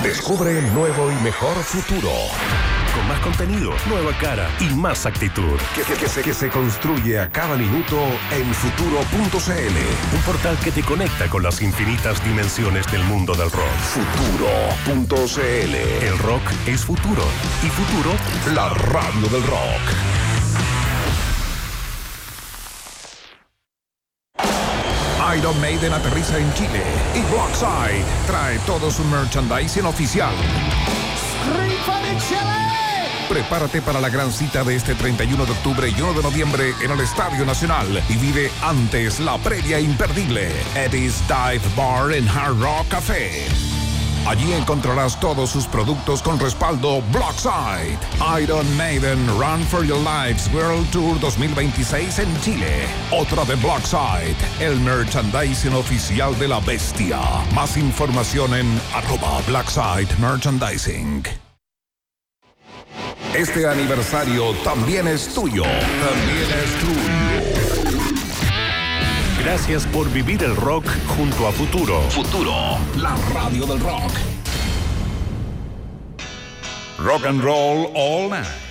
Descubre el nuevo y mejor futuro. Con más contenido, nueva cara y más actitud. Que se construye a cada minuto en futuro.cl. Un portal que te conecta con las infinitas dimensiones del mundo del rock. Futuro.cl. El rock es futuro. Y futuro, la radio del rock. Iron Maiden aterriza en Chile y Blockside trae todo su merchandising oficial. Prepárate para la gran cita de este 31 de octubre y 1 de noviembre en el Estadio Nacional y vive antes la previa imperdible Eddie's Dive Bar and Hard Rock Café. Allí encontrarás todos sus productos con respaldo Blockside. Iron Maiden Run for Your Lives World Tour 2026 en Chile. Otra de Blockside, el merchandising oficial de la bestia. Más información en @Blockside Merchandising. Este aniversario también es tuyo. También es tuyo. Gracias por vivir el rock junto a Futuro. Futuro, la radio del rock. Rock and roll all night.